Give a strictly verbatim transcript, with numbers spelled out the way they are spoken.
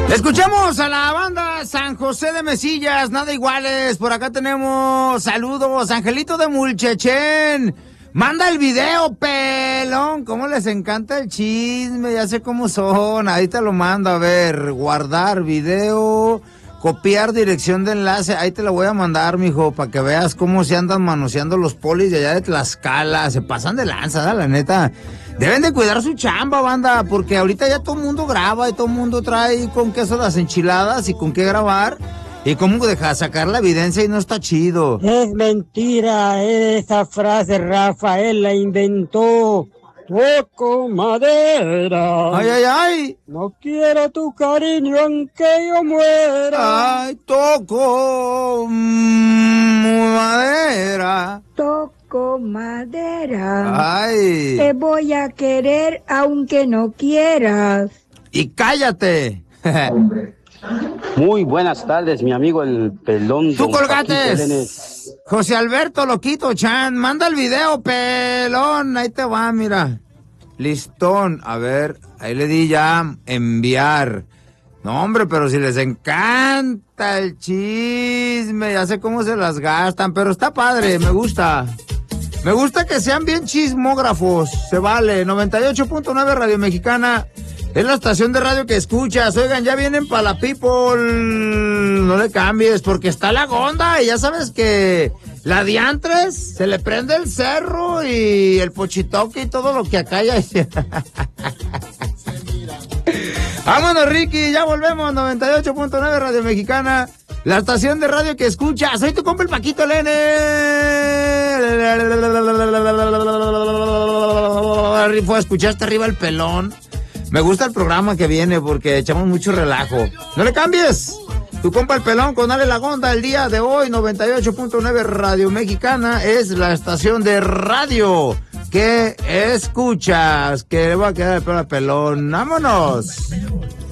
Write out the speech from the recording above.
Escuchemos a la banda San José de Mesillas, nada iguales. Por acá tenemos saludos, Angelito de Mulchechén. Manda el video, pelón. ¿Cómo les encanta el chisme? Ya sé cómo son. Ahí te lo mando. A ver, guardar video, copiar dirección de enlace. Ahí te lo voy a mandar, mijo, para que veas cómo se andan manoseando los polis de allá de Tlaxcala. Se pasan de lanza, la neta. Deben de cuidar su chamba, banda, porque ahorita ya todo el mundo graba y todo el mundo trae con queso las enchiladas y con qué grabar. Y cómo deja sacar la evidencia y no está chido. Es mentira, esa frase Rafael la inventó. Toco madera. Ay, ay, ay. No quiero tu cariño aunque yo muera. Ay, toco mm, madera. Toco madera. Ay. Te voy a querer aunque no quieras. Y cállate. Hombre. Muy buenas tardes, mi amigo el pelón. ¡Tú colgates! José Alberto Loquito Chan, manda el video, pelón. Ahí te va, mira. Listón. A ver, ahí le di ya enviar. No, hombre, pero si les encanta el chisme, ya sé cómo se las gastan, pero está padre, me gusta. Me gusta que sean bien chismógrafos, se vale. noventa y ocho punto nueve Radio Mexicana. Es la estación de radio que escuchas. Oigan, ya vienen para la people. No le cambies, porque está la gonda. Y ya sabes que la diantres se le prende el cerro y el pochitoque y todo lo que acá ya. Vámonos, Ricky. Ya volvemos. noventa y ocho punto nueve Radio Mexicana. La estación de radio que escuchas. Soy tu compa el Paquito Lene. ¿Escuchaste arriba el pelón? Me gusta el programa que viene porque echamos mucho relajo. ¡No le cambies! Tu compa el pelón con Ale la Gonda el día de hoy, noventa y ocho punto nueve Radio Mexicana, es la estación de radio que escuchas. Que le va a quedar el pelo al pelón. ¡Vámonos!